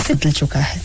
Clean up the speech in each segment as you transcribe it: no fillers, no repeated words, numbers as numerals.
से बदल चुका है।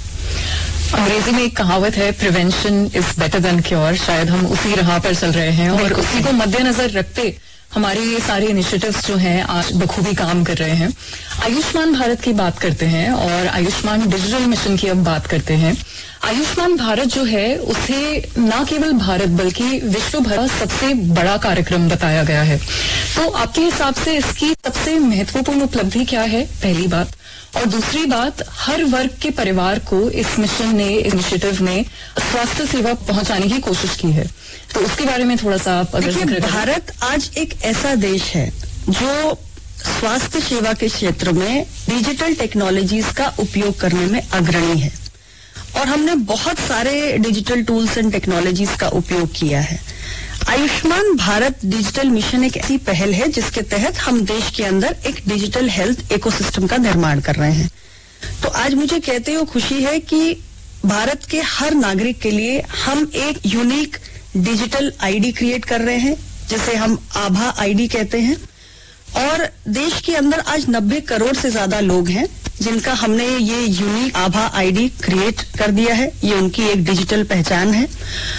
अंग्रेजी में एक कहावत है, prevention is better than cure. शायद हम उसी राह पर चल रहे हैं और उसी को मद्देनजर रखते हमारे ये सारे इनिशिएटिव्स जो हैं आज बखूबी काम कर रहे हैं। आयुष्मान भारत की बात करते हैं और आयुष्मान डिजिटल मिशन की अब बात करते हैं। आयुष्मान भारत जो है उसे न केवल भारत बल्कि विश्व भर का सबसे बड़ा कार्यक्रम बताया गया है। तो आपके हिसाब से इसकी सबसे महत्वपूर्ण उपलब्धि क्या है, पहली बात? और दूसरी बात, हर वर्ग के परिवार को इस मिशन ने, इनिशिएटिव ने स्वास्थ्य सेवा पहुंचाने की कोशिश की है, तो उसके बारे में थोड़ा सा आप अगर भारत आज एक ऐसा देश है जो स्वास्थ्य सेवा के क्षेत्र में डिजिटल टेक्नोलॉजीज का उपयोग करने में अग्रणी है और हमने बहुत सारे डिजिटल टूल्स एंड टेक्नोलॉजीज का उपयोग किया है। आयुष्मान भारत डिजिटल मिशन एक ऐसी पहल है जिसके तहत हम देश के अंदर एक डिजिटल हेल्थ इकोसिस्टम का निर्माण कर रहे हैं। तो आज मुझे कहते हुए खुशी है कि भारत के हर नागरिक के लिए हम एक यूनिक डिजिटल आईडी क्रिएट कर रहे हैं, जिसे हम आभा आईडी कहते हैं। और देश के अंदर आज 90 करोड़ से ज्यादा लोग हैं जिनका हमने ये यूनिक आभा आईडी क्रिएट कर दिया है। ये उनकी एक डिजिटल पहचान है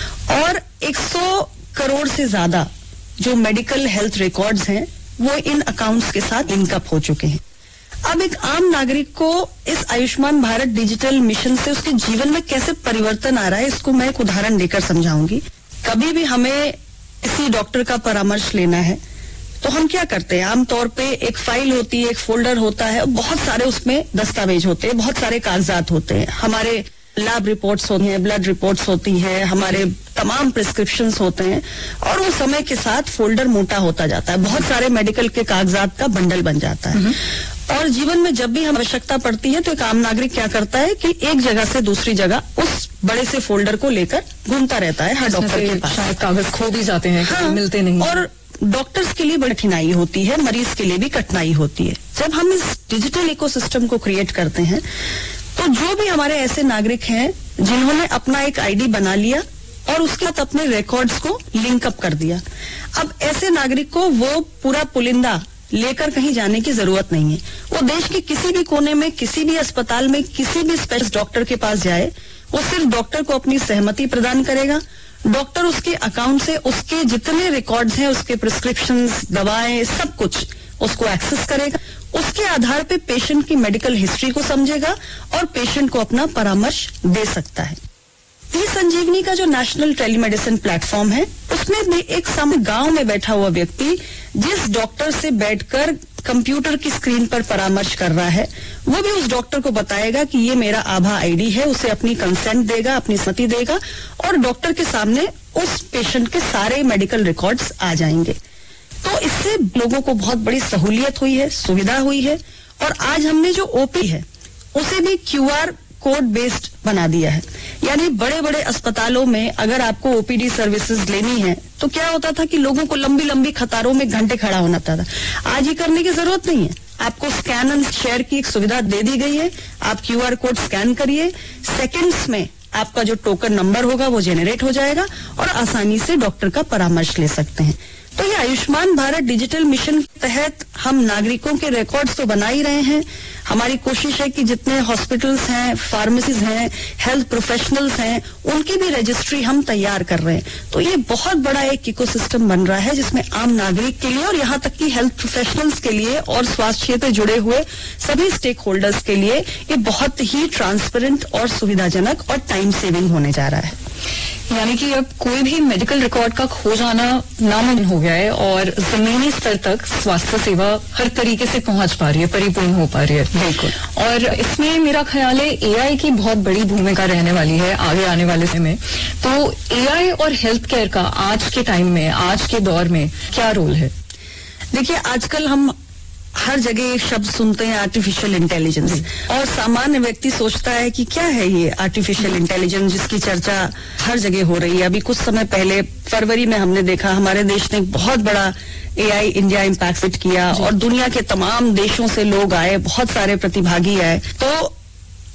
और 100 करोड़ से ज्यादा जो मेडिकल हेल्थ रिकॉर्ड्स हैं वो इन अकाउंट्स के साथ लिंकअप हो चुके हैं। अब एक आम नागरिक को इस आयुष्मान भारत डिजिटल मिशन से उसके जीवन में कैसे परिवर्तन आ रहा है, इसको मैं एक उदाहरण देकर समझाऊंगी। कभी भी हमें किसी डॉक्टर का परामर्श लेना है तो हम क्या करते हैं, आमतौर पे एक फाइल होती है, एक फोल्डर होता है, बहुत सारे उसमें दस्तावेज होते हैं, बहुत सारे कागजात होते हैं, हमारे लैब रिपोर्ट्स होती हैं, ब्लड रिपोर्ट्स होती हैं, हमारे तमाम प्रिस्क्रिप्शंस होते हैं और वो समय के साथ फोल्डर मोटा होता जाता है, बहुत सारे मेडिकल के कागजात का बंडल बन जाता है। और जीवन में जब भी हमें आवश्यकता पड़ती है तो एक आम नागरिक क्या करता है कि एक जगह से दूसरी जगह उस बड़े से फोल्डर को लेकर घूमता रहता है हर डॉक्टर के पास। शायद कागज खो भी जाते हैं, हाँ, मिलते नहीं। और डॉक्टर्स के लिए बड़ी कठिनाई होती है, मरीज के लिए भी कठिनाई होती है। जब हम इस डिजिटल इकोसिस्टम को क्रिएट करते हैं तो जो भी हमारे ऐसे नागरिक हैं जिन्होंने अपना एक आईडी बना लिया और उसके साथ अपने रिकॉर्ड्स को लिंकअप कर दिया, अब ऐसे नागरिक को वो पूरा पुलिंदा लेकर कहीं जाने की जरूरत नहीं है। वो देश के किसी भी कोने में, किसी भी अस्पताल में, किसी भी स्पेशलिस्ट डॉक्टर के पास जाए, वो सिर्फ डॉक्टर को अपनी सहमति प्रदान करेगा। डॉक्टर उसके अकाउंट से उसके जितने रिकॉर्ड्स हैं, उसके प्रिस्क्रिप्शंस, दवाएं, सब कुछ उसको एक्सेस करेगा। उसके आधार पे पेशेंट की मेडिकल हिस्ट्री को समझेगा और पेशेंट को अपना परामर्श दे सकता है। ई संजीवनी का जो नेशनल टेलीमेडिसिन प्लेटफॉर्म है, उसमें भी एक गांव में बैठा हुआ व्यक्ति जिस डॉक्टर से बैठकर कंप्यूटर की स्क्रीन पर परामर्श कर रहा है, वो भी उस डॉक्टर को बताएगा कि ये मेरा आभा आईडी है, उसे अपनी कंसेंट देगा, अपनी सहमति देगा और डॉक्टर के सामने उस पेशेंट के सारे मेडिकल रिकॉर्ड्स आ जाएंगे। तो इससे लोगों को बहुत बड़ी सहूलियत हुई है, सुविधा हुई है। और आज हमने जो ओपी है उसे भी क्यूआर कोड बेस्ड बना दिया है। यानी बड़े बड़े अस्पतालों में अगर आपको ओपीडी सर्विसेज लेनी है तो क्या होता था कि लोगों को लंबी लंबी कतारों में घंटे खड़ा होना था। आज ये करने की जरूरत नहीं है, आपको स्कैन एंड शेयर की एक सुविधा दे दी गई है। आप क्यूआर कोड स्कैन करिए, सेकंड्स में आपका जो टोकन नंबर होगा वो जेनरेट हो जाएगा और आसानी से डॉक्टर का परामर्श ले सकते हैं। तो ये आयुष्मान भारत डिजिटल मिशन के तहत हम नागरिकों के रिकॉर्ड्स तो बना ही रहे हैं। हमारी कोशिश है कि जितने हॉस्पिटल्स हैं, फार्मेसीज हैं, हेल्थ प्रोफेशनल्स हैं, उनकी भी रजिस्ट्री हम तैयार कर रहे हैं। तो ये बहुत बड़ा एक इकोसिस्टम बन रहा है जिसमें आम नागरिक के लिए और यहाँ तक कि हेल्थ प्रोफेशनल्स के लिए और स्वास्थ्य क्षेत्र जुड़े हुए सभी स्टेक होल्डर्स के लिए ये बहुत ही ट्रांसपेरेंट और सुविधाजनक और टाइम सेविंग होने जा रहा है। यानी कि अब कोई भी मेडिकल रिकॉर्ड का खो जाना नामुमकिन हो गया है और जमीनी स्तर तक स्वास्थ्य सेवा हर तरीके से पहुंच पा रही है, परिपूर्ण हो पा रही है। बिल्कुल। और इसमें मेरा ख्याल है एआई की बहुत बड़ी भूमिका रहने वाली है आगे आने वाले समय में। तो एआई और हेल्थ केयर का आज के टाइम में, आज के दौर में क्या रोल है? देखिए, आजकल हम हर जगह एक शब्द सुनते हैं आर्टिफिशियल इंटेलिजेंस, और सामान्य व्यक्ति सोचता है कि क्या है ये आर्टिफिशियल इंटेलिजेंस जिसकी चर्चा हर जगह हो रही है। अभी कुछ समय पहले फरवरी में हमने देखा हमारे देश ने एक बहुत बड़ा एआई इंडिया इम्पैक्ट किया और दुनिया के तमाम देशों से लोग आए, बहुत सारे प्रतिभागी आए। तो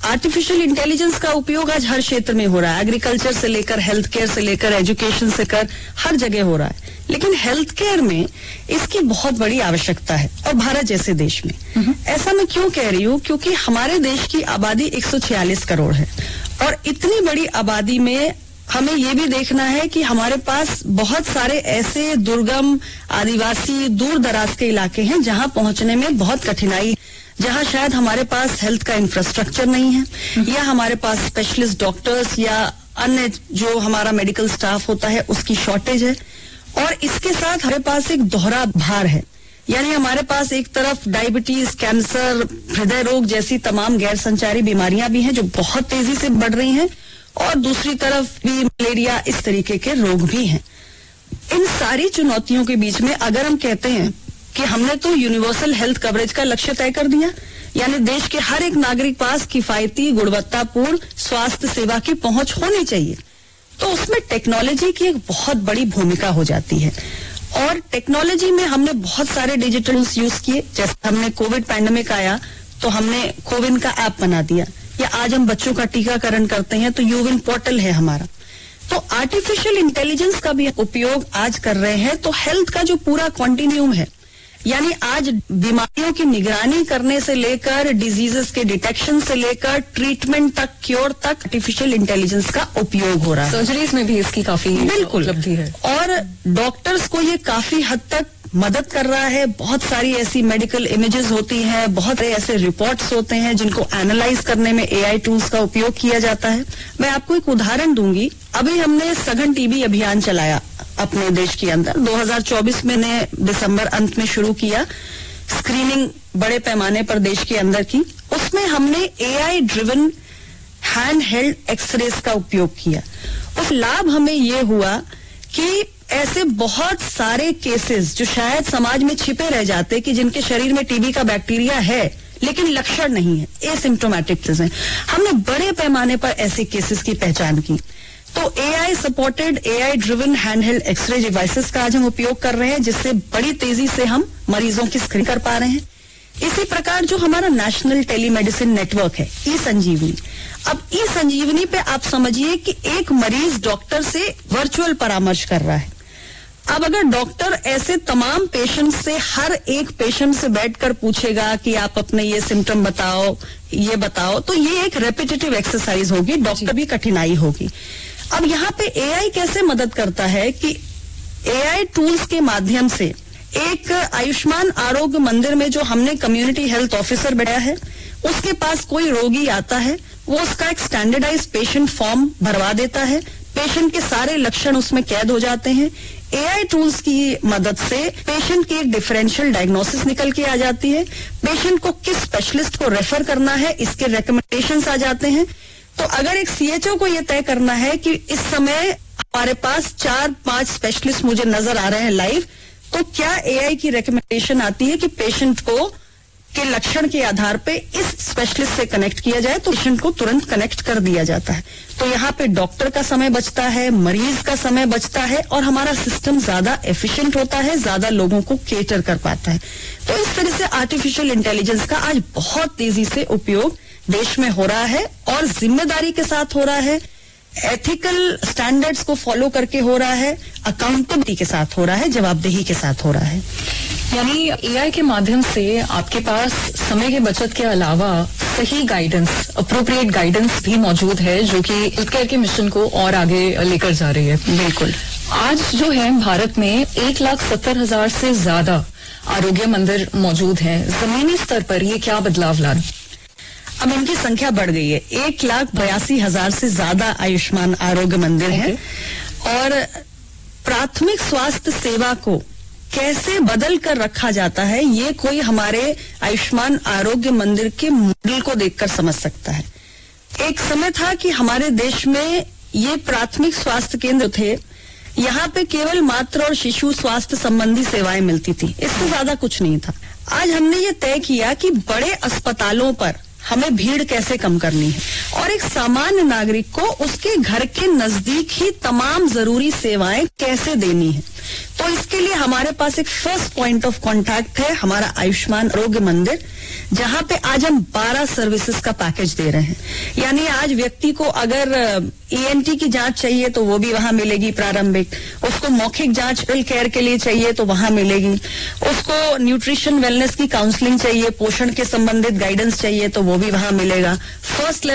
आर्टिफिशियल इंटेलिजेंस का उपयोग आज हर क्षेत्र में हो रहा है, एग्रीकल्चर से लेकर हेल्थ केयर से लेकर एजुकेशन से कर हर जगह हो रहा है। लेकिन हेल्थ केयर में इसकी बहुत बड़ी आवश्यकता है, और भारत जैसे देश में। ऐसा मैं क्यों कह रही हूँ? क्योंकि हमारे देश की आबादी 146 करोड़ है, और इतनी बड़ी आबादी में हमें ये भी देखना है कि हमारे पास बहुत सारे ऐसे दुर्गम, आदिवासी, दूर दराज के इलाके हैं जहां पहुंचने में बहुत कठिनाई, जहां शायद हमारे पास हेल्थ का इंफ्रास्ट्रक्चर नहीं है, या हमारे पास स्पेशलिस्ट डॉक्टर्स या अन्य जो हमारा मेडिकल स्टाफ होता है उसकी शॉर्टेज है। और इसके साथ हमारे पास एक दोहरा भार है, यानी हमारे पास एक तरफ डायबिटीज, कैंसर, हृदय रोग जैसी तमाम गैर संचारी बीमारियां भी हैं जो बहुत तेजी से बढ़ रही हैं, और दूसरी तरफ भी मलेरिया, इस तरीके के रोग भी हैं। इन सारी चुनौतियों के बीच में अगर हम कहते हैं कि हमने तो यूनिवर्सल हेल्थ कवरेज का लक्ष्य तय कर दिया, यानी देश के हर एक नागरिक पास किफायती, गुणवत्तापूर्ण स्वास्थ्य सेवा की पहुंच होनी चाहिए, तो उसमें टेक्नोलॉजी की एक बहुत बड़ी भूमिका हो जाती है। और टेक्नोलॉजी में हमने बहुत सारे डिजिटल यूज किए, जैसे हमने कोविड पैंडेमिक आया तो हमने कोविन का ऐप बना दिया, या आज हम बच्चों का टीकाकरण करते हैं तो यूविन पोर्टल है हमारा। तो आर्टिफिशियल इंटेलिजेंस का भी उपयोग आज कर रहे हैं। तो हेल्थ का जो पूरा कॉन्टिन्यूम है, यानी आज बीमारियों की निगरानी करने से लेकर डिजीजेस के डिटेक्शन से लेकर ट्रीटमेंट तक, क्योर तक आर्टिफिशियल इंटेलिजेंस का उपयोग हो रहा है। सर्जरीज में भी इसकी काफी उपलब्धि है, और डॉक्टर्स को ये काफी हद तक मदद कर रहा है। बहुत सारी ऐसी मेडिकल इमेजेस होती हैं, बहुत ऐसे रिपोर्ट्स होते हैं जिनको एनालाइज करने में एआई टूल्स का उपयोग किया जाता है। मैं आपको एक उदाहरण दूंगी। अभी हमने सघन टीबी अभियान चलाया अपने देश के अंदर, 2024 में ने दिसंबर अंत में शुरू किया, स्क्रीनिंग बड़े पैमाने पर देश के अंदर की। उसमें हमने AI driven hand held X-rays का उपयोग किया। उस लाभ हमें ये हुआ कि ऐसे बहुत सारे केसेस जो शायद समाज में छिपे रह जाते, कि जिनके शरीर में टीबी का बैक्टीरिया है लेकिन लक्षण नहीं है, एसिम्प्टोमेटिक केसेस हैं, हमने बड़े पैमाने पर ऐसे केसेस की पहचान की। तो AI supported, AI driven handheld x ray devices का आज हम उपयोग कर रहे हैं, जिससे बड़ी तेजी से हम मरीजों की स्क्रीनिंग कर पा रहे हैं। इसी प्रकार जो हमारा नेशनल टेलीमेडिसिन नेटवर्क है, ई संजीवनी, अब ई संजीवनी पे आप समझिए कि एक मरीज डॉक्टर से वर्चुअल परामर्श कर रहा है। अब अगर डॉक्टर ऐसे तमाम पेशेंट से हर एक पेशेंट से बैठकर पूछेगा कि आप अपने ये सिम्टम बताओ, ये बताओ, तो ये एक रेपिटेटिव एक्सरसाइज होगी, डॉक्टर भी कठिनाई होगी। अब यहाँ पे एआई कैसे मदद करता है कि एआई टूल्स के माध्यम से एक आयुष्मान आरोग्य मंदिर में जो हमने कम्युनिटी हेल्थ ऑफिसर बैठाया है, उसके पास कोई रोगी आता है, वो उसका एक स्टैंडर्डाइज पेशेंट फॉर्म भरवा देता है, पेशेंट के सारे लक्षण उसमें कैद हो जाते हैं। एआई टूल्स की मदद से पेशेंट की एक डिफरेंशियल डायग्नोसिस निकल के आ जाती है, पेशेंट को किस स्पेशलिस्ट को रेफर करना है इसके रिकमेंडेशंस आ जाते हैं। तो अगर एक सीएचओ को यह तय करना है कि इस समय हमारे पास 4-5 स्पेशलिस्ट मुझे नजर आ रहे हैं लाइव, तो क्या एआई की रिकमेंडेशन आती है कि पेशेंट को के लक्षण के आधार पे इस स्पेशलिस्ट से कनेक्ट किया जाए, तो पेशेंट को तुरंत कनेक्ट कर दिया जाता है। तो यहाँ पे डॉक्टर का समय बचता है, मरीज का समय बचता है, और हमारा सिस्टम ज्यादा एफिशिएंट होता है, ज्यादा लोगों को केटर कर पाता है। तो इस तरह से आर्टिफिशियल इंटेलिजेंस का आज बहुत तेजी से उपयोग देश में हो रहा है, और जिम्मेदारी के साथ हो रहा है, एथिकल स्टैंडर्ड्स को फॉलो करके हो रहा है, अकाउंटेबिलिटी के साथ हो रहा है, जवाबदेही के साथ हो रहा है। यानी एआई के माध्यम से आपके पास समय की बचत के अलावा सही गाइडेंस, अप्रोप्रिएट गाइडेंस भी मौजूद है, जो कि हेल्थ केयर के मिशन को और आगे लेकर जा रही है। बिल्कुल। आज जो है भारत में 1,70,000 से ज्यादा आरोग्य मंदिर मौजूद हैं। जमीनी स्तर पर ये क्या बदलाव ला? अब इनकी संख्या बढ़ गई है, 1,82,000 से ज्यादा आयुष्मान आरोग्य मंदिर हैं। और प्राथमिक स्वास्थ्य सेवा को कैसे बदल कर रखा जाता है, ये कोई हमारे आयुष्मान आरोग्य मंदिर के मॉडल को देखकर समझ सकता है। एक समय था कि हमारे देश में ये प्राथमिक स्वास्थ्य केंद्र थे, यहाँ पे केवल मातृ और शिशु स्वास्थ्य संबंधी सेवाएं मिलती थी, इससे ज्यादा कुछ नहीं था। आज हमने ये तय किया कि बड़े अस्पतालों पर हमें भीड़ कैसे कम करनी है, और एक सामान्य नागरिक को उसके घर के नजदीक ही तमाम जरूरी सेवाएं कैसे देनी है। तो तो इसके लिए हमारे पास एक फर्स्ट पॉइंट ऑफ कांटेक्ट है हमारा आयुष्मान आरोग्य मंदिर, जहां पे आज हम 12 सर्विसेज का पैकेज दे रहे हैं। यानी आज व्यक्ति को अगर ENT की जांच चाहिए तो वो भी वहां मिलेगी प्रारंभिक, उसको मौखिक जांच केयर के लिए चाहिए तो वहां मिलेगी, उसको न्यूट्रिशन वेलनेस की काउंसलिंग चाहिए, पोषण के संबंधित गाइडेंस चाहिए तो वो भी वहां मिलेगा। फर्स्ट